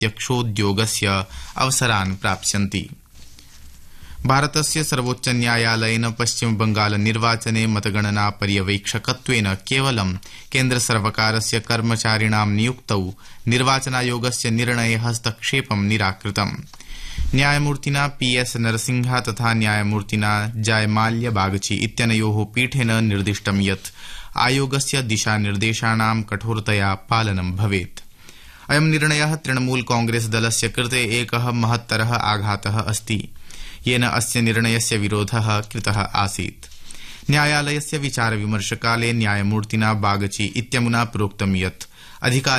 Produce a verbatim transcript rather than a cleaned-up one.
प्रत्यक्षोद्योगस्य अवसरान् प्राप्स्यन्ति। भारतस्य सर्वोच्च न्यायालयेन पश्चिम बंगाल निर्वाचने मतगणना पर्यवेक्षकत्वेन केवलं केन्द्र सर्वकारस्य कर्मचारिणां नियुक्तौ निर्वाचनायोगस्य निर्णये हस्तक्षेपं निराकृतम्। न्यायमूर्तिना पी एस नरसिंहा तथा न्यायमूर्तिना जयमाल्य बागची इत्यनयोः पीठेन निर्दिष्टं यत् आयोगस्य दिशानिर्देशानां कठोरतया पालनं भवेत्। अयं निर्णयः तृणमूल कांग्रेस दलस्य कृते एकः महत्तरः आघातः अस्ति, येन अस्य निर्णयस्य विरोधः कृतः आसीत्। न्यायालयस्य विचारविमर्शकाले न्यायमूर्तिना बागची इत्यमुना प्रोक्तं यत् अधिकार